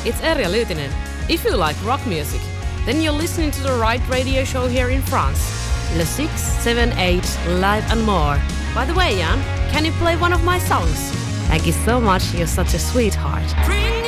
it's Erja Lyytinen. If you like rock music, then you're listening to the right radio show here in France. Le 678 Live and More. By the way, Jan, can you play one of my songs? Thank you so much, you're such a sweetheart.